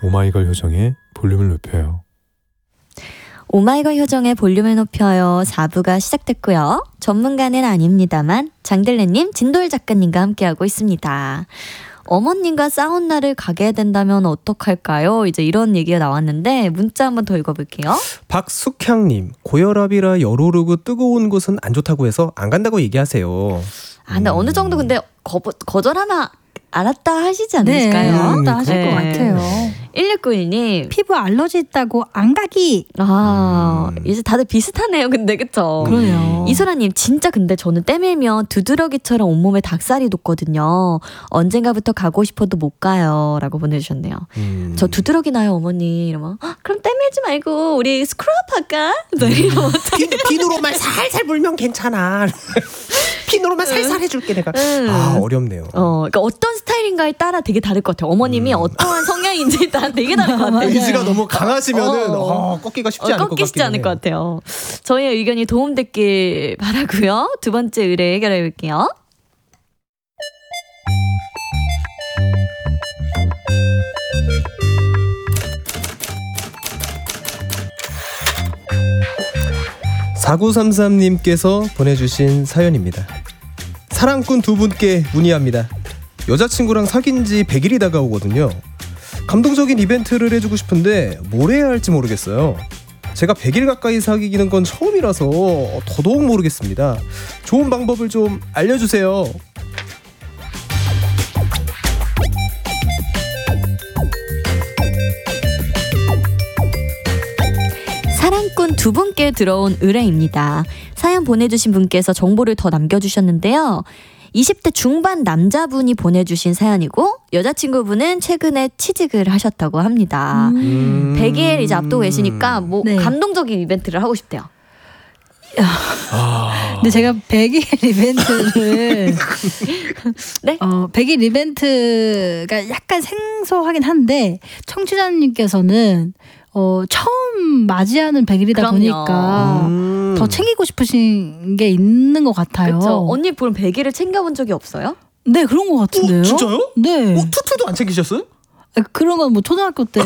오마이걸 효정의 볼륨을 높여요. 오마이걸 효정의 볼륨을 높여요. 4부가 시작됐고요. 전문가는 아닙니다만 장들레님, 진도일 작가님과 함께하고 있습니다. 어머님과 싸운 날을 가게 된다면 어떡할까요? 이제 이런 얘기가 나왔는데 문자 한번 더 읽어볼게요. 박숙향님, 고혈압이라 열 오르고 뜨거운 곳은 안 좋다고 해서 안 간다고 얘기하세요. 근데 어느 정도 근데 거절하면 알았다 하시지 않을까요? 네, 알았다 하실 것 같아요. 1691님, 피부 알러지 있다고 안 가기. 이제 다들 비슷하네요. 근데 그쵸? 그러네요. 이소라님, 진짜 근데 저는 때밀면 두드러기처럼 온몸에 닭살이 돋거든요. 언젠가부터 가고 싶어도 못 가요. 라고 보내주셨네요. 저 두드러기 나요, 어머니. 이러면 그럼 때밀지 말고 우리 스크럽 할까? 비누로만 살살 불면 괜찮아. 비누로만 살살 해줄게 내가. 어렵네요. 그러니까 어떤 스타일인가에 따라 되게 다를 것 같아요. 어머님이 어떠한 성향인지에 따라 되게 다를 것 같아요. 의지가 너무 강하시면은 꺾기가 쉽지 않을 것 같긴 꺾이지 않을 것 같아요. 저희의 의견이 도움됐길 바라고요. 두 번째 의뢰 해결해 볼게요. (4933님께서) 보내주신 사연입니다. 사랑꾼 두 분께 문의합니다. 여자친구랑 사귄 지 100일이 다가오거든요. 감동적인 이벤트를 해주고 싶은데 뭘 해야 할지 모르겠어요. 제가 100일 가까이 사귀는 건 처음이라서 더더욱 모르겠습니다. 좋은 방법을 좀 알려주세요. 사랑꾼 두 분께 들어온 의뢰입니다. 사연 보내주신 분께서 정보를 더 남겨주셨는데요. 20대 중반 남자분이 보내주신 사연이고 여자친구분은 최근에 취직을 하셨다고 합니다. 100일 이제 앞두고 계시니까 네. 감동적인 이벤트를 하고 싶대요. 근데 제가 100일 이벤트를 네? 100일 이벤트가 약간 생소하긴 한데 청취자님께서는 처음 맞이하는 100일이다 그럼요. 보니까 더 챙기고 싶으신 게 있는 것 같아요. 그렇죠. 언니 그럼 100일을 챙겨본 적이 없어요? 네, 그런 것 같은데요. 진짜요? 네. 투투도 안 챙기셨어요? 그런 건 뭐 초등학교 때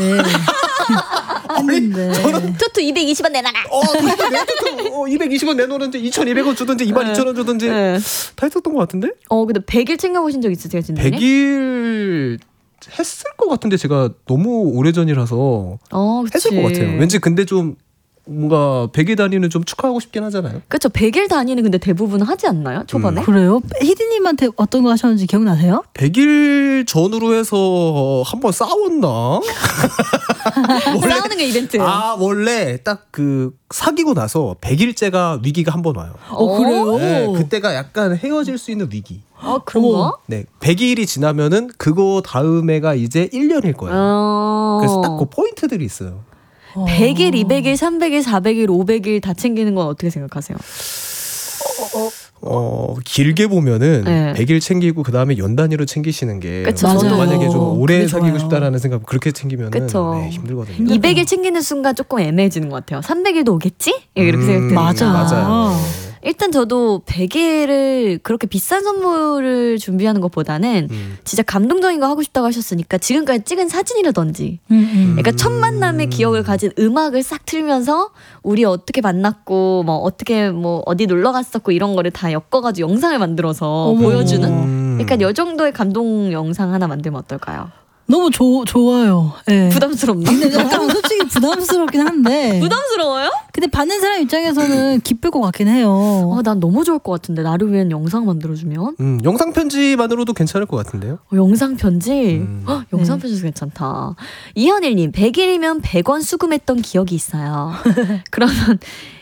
했는데. 투투 220원 내놔라. 220원 내놓는지 2,200원 주든지 22,000원 주든지 다 했었던 것 같은데? 근데 100일 챙겨보신 적 있으세요, 진짜님? 100일 했을 것 같은데 제가 너무 오래전이라서 했을 것 같아요. 왠지 근데 좀 뭔가 100일 단위는 좀 축하하고 싶긴 하잖아요. 그렇죠. 100일 단위는 근데 대부분 하지 않나요? 초반에? 그래요? 희디님한테 어떤 거 하셨는지 기억나세요? 100일 전으로 해서 한번 싸웠나? 싸우는 게 이벤트. 원래 딱 그 사귀고 나서 100일째가 위기가 한 번 와요. 그래요? 네, 그때가 약간 헤어질 수 있는 위기. 그런가? 네, 100일이 지나면은 그거 다음에가 이제 1년일 거예요. 그래서 딱 그 포인트들이 있어요. 100일, 200일, 300일, 400일, 500일 다 챙기는 건 어떻게 생각하세요? 길게 보면은 네. 100일 챙기고 그 다음에 연 단위로 챙기시는 게 맞아요. 만약에 좀 오래 사귀고 좋아요. 싶다라는 생각 그렇게 챙기면은 네, 힘들거든요. 200일 챙기는 순간 조금 애매해지는 것 같아요. 300일도 오겠지? 이렇게 생각되니까. 맞아요. 일단 저도 100일을 그렇게 비싼 선물을 준비하는 것보다는 진짜 감동적인 거 하고 싶다고 하셨으니까 지금까지 찍은 사진이라든지 그러니까 첫 만남의 기억을 가진 음악을 싹 틀면서 우리 어떻게 만났고 뭐 어떻게 뭐 어디 놀러 갔었고 이런 거를 다 엮어가지고 영상을 만들어서 보여주는 약간 요 정도의 감동 영상 하나 만들면 어떨까요? 너무 좋아요. 네. 부담스럽나? 근데 약간 솔직히 부담스럽긴 한데. 부담스러워요? 근데 받는 사람 입장에서는 기쁠 것 같긴 해요. 난 너무 좋을 것 같은데 나를 위한 영상 만들어주면 영상 편지만으로도 괜찮을 것 같은데요. 영상 편지? 영상 편지 괜찮다. 이현일님 100일이면 100원 수금했던 기억이 있어요. 그러면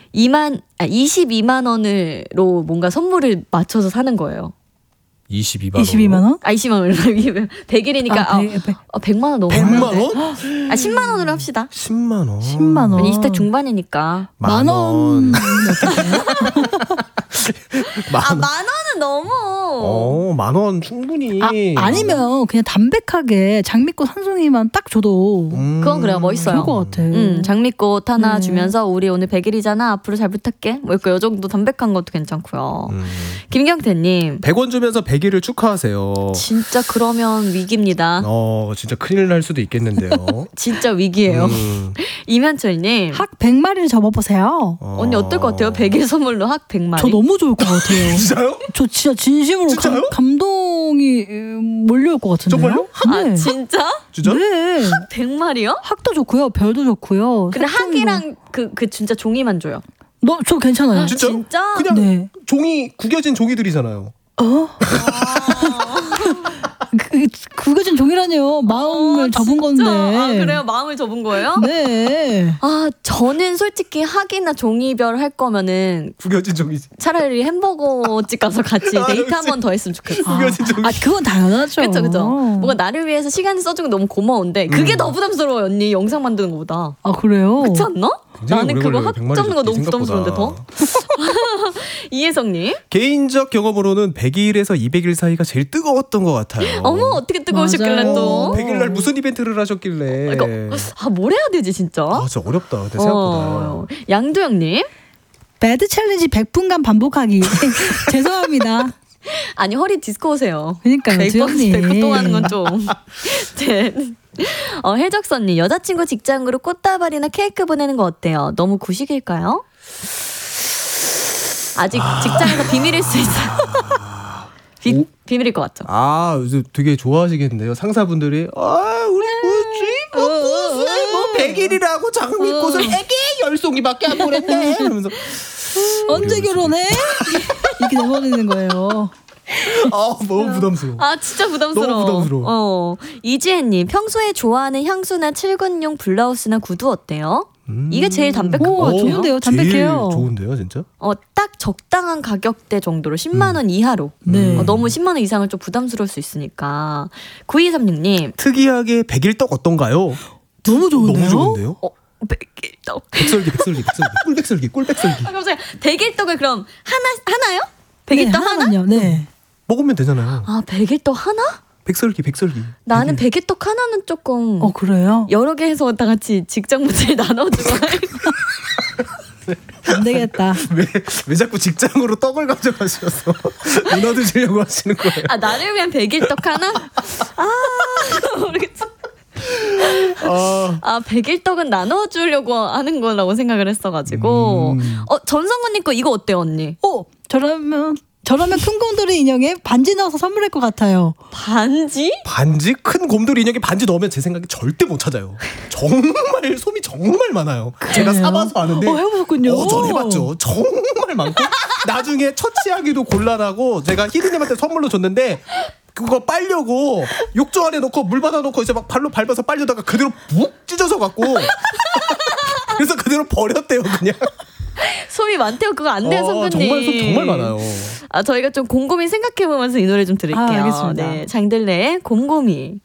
22만 원으로 뭔가 선물을 맞춰서 사는 거예요. 22만 원? 20만 원. 100일이니까 100만 원 너무 100만 원? 10만 원으로 합시다. 10만 원. 10만 원. 20대 중반이니까 만 원. 만 원은 너무. 10,000원 충분히. 아니면 그냥 담백하게 장미꽃 한 송이만 딱 줘도 그건 그래요. 멋있어요. 좋을 것 같아. 장미꽃 하나 네. 주면서 우리 오늘 100일이잖아. 앞으로 잘 부탁해. 뭐 이렇게 요 정도 담백한 것도 괜찮고요. 김경태님. 100원 주면서 100일을 축하하세요. 진짜 그러면 위기입니다. 진짜 큰일 날 수도 있겠는데요. 진짜 위기예요. 이면철님. 학 100마리를 접어보세요. 언니 어떨 것 같아요? 100일 선물로 학 100마리. 저 너무 좋을 것 같아요. 진짜요? 저 진짜 진심으로 진짜요? 감동이 몰려올 것 같은데요. 정말요? 네. 진짜? 진짜? 네. 100마리요? 학도 좋고요. 별도 좋고요. 근데 색종이도. 학이랑 그 진짜 종이만 줘요. 저 괜찮아요. 진짜? 진짜? 그냥 네. 종이 구겨진 종이들이잖아요. 구겨진 종이라뇨. 마음을 접은 건데. 아, 그래요? 마음을 접은 거예요? 네. 아, 저는 솔직히 학이나 종이별 할 거면은 구겨진 종이지. 차라리 햄버거집 가서 같이 데이트 한 번 더 했으면 좋겠어. 구겨진 종이. 그건 당연하죠. 그쵸. 뭔가 나를 위해서 시간 써주고 너무 고마운데 그게 더 부담스러워요, 언니. 영상 만드는 것보다. 아, 그래요? 그렇지 않나? 나는 그거 학 100마리 접는 거 접기 너무 부담스러운데 더? 생각보다. 이혜성님. 개인적 경험으로는 100일에서 200일 사이가 제일 뜨거웠던 것 같아요. 어머, 어떻게 뜨거우셨길래 맞아요. 또. 100일 날 무슨 이벤트를 하셨길래. 뭘 해야 되지, 진짜? 진짜 어렵다. 근데 생각보다. 양도영님. 배드 챌린지 100분간 반복하기. 죄송합니다. 아니, 허리 디스코세요. 그러니까요, 100번, 주연님. 100분 동안 하는 건 좀. 네. 혜적선님, 여자친구 직장으로 꽃다발이나 케이크 보내는 거 어때요? 너무 구식일까요? 아직 직장에서 비밀일 수 있어요. 비밀일 것 같죠? 이제 되게 좋아하시겠는데요. 상사분들이 우리 꽃을 100일이라고 장미꽃을 10송이밖에 안 보냈네. 이러면서 언제 결혼해? 이렇게 넘어지는 거예요. 너무 부담스러워. 진짜 부담스러워. 너무 부담스러워. 이지혜님, 평소에 좋아하는 향수나 칠근용 블라우스나 구두 어때요? 이게 제일 담백한 것 같아요. 좋은데요? 담백해요. 제일 좋은데요, 진짜? 딱 적당한 가격대 정도로 10만 원 이하로. 네. 너무 10만 원 이상은 좀 부담스러울 수 있으니까. 9236님. 특이하게 100일떡 어떤가요? 너무 좋은데요? 너무 좋은데요? 백일떡. 백설기, 꿀백설기. 깜짝이야. 백일떡을 그럼 하나요? 백일떡 하나? 하나만요. 네. 먹으면 되잖아요. 백일떡 하나? 백설기. 나는 백일떡 하나는 조금 그래요? 여러 개 해서 다 같이 직장분들 나눠주고 안 되겠다. 왜 자꾸 직장으로 떡을 가져가셔서 누나 드시려고 하시는 거예요? 나를 위한 백일떡 하나? 모르겠어. 백일떡은 나눠주려고 하는 거라고 생각을 했어가지고. 전성훈님 거 이거 어때요, 언니? 저라면 큰 곰돌이 인형에 반지 넣어서 선물할 것 같아요. 반지? 반지? 큰 곰돌이 인형에 반지 넣으면 제 생각에 절대 못 찾아요. 정말 솜이 정말 많아요. 제가 사봐서 아는데. 해보셨군요. 전 해봤죠. 정말 많고 나중에 처치하기도 곤란하고 제가 희드님한테 선물로 줬는데 그거 빨려고 욕조 안에 넣고 물 받아놓고 이제 막 발로 밟아서 빨려다가 그대로 묵 찢어져 갖고 그래서 그대로 버렸대요 그냥. 솜이 많대요. 그거 안 돼요, 선배님. 정말 솜 정말 많아요. 저희가 좀 곰곰이 생각해보면서 이 노래 좀 들을게요. 알겠습니다. 네, 장들레의 곰곰이.